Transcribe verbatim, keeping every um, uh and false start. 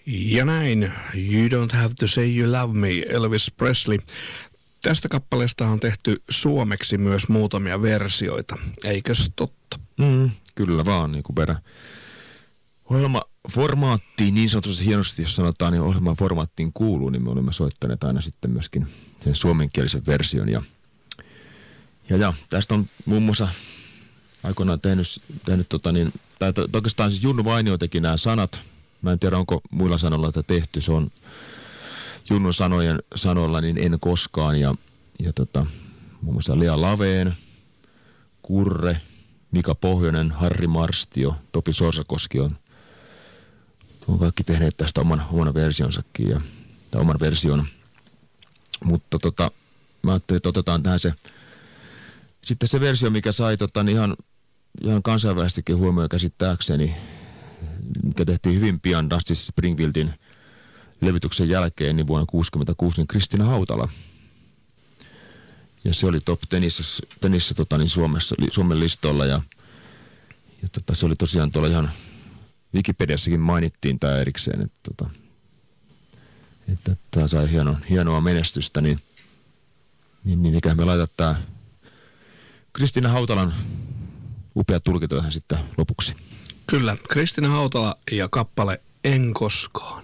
Ja näin, You Don't Have to Say You Love Me, Elvis Presley. Tästä kappaleesta on tehty suomeksi myös muutamia versioita, eikös totta? Mm, kyllä vaan, niin kuin perä. Ohjelmaformaattiin niin sanotusti hienosti, jos sanotaan, niin ohjelmaformaattiin kuuluu, niin me olemme soittaneet aina sitten myöskin sen suomenkielisen version. Ja, ja, ja tästä on muun muassa aikoinaan tehnyt, tehnyt tota niin, tai to, oikeastaan siis Junnu Vainio teki nämä sanat. Mä en tiedä, onko muilla sanoilla tätä tehty. Se on Junnun sanojen sanoilla, niin en koskaan. Ja, ja tota, muun muassa Lea Laveen, Kurre, Mika Pohjonen, Harri Marstio, Topi Sorsakoski on, on kaikki tehneet tästä oman, oman versionsakin ja, tai oman version. Mutta tota, mä ajattelin, että otetaan tähän se, sitten se versio, mikä sai tota, niin ihan, ihan kansainvälisestikin huomioon käsittääkseni, mikä tehtiin hyvin pian Dusty Springfieldin levytyksen jälkeen, niin vuonna kuusikymmentäkuusi, niin Kristiina Hautala. Ja se oli top tenissä, tenissä tota, niin Suomessa, Suomen listoilla ja, ja tota, se oli tosiaan tuolla ihan Wikipediassakin mainittiin tämä erikseen, että tota, että tämä sai hieno, hienoa menestystä, niin, niin, niin ikään me laitetaan tämä Kristiina Hautalan upea tulkinta tähän sitten lopuksi. Kyllä, Kristiina Hautala ja kappale En koskaan.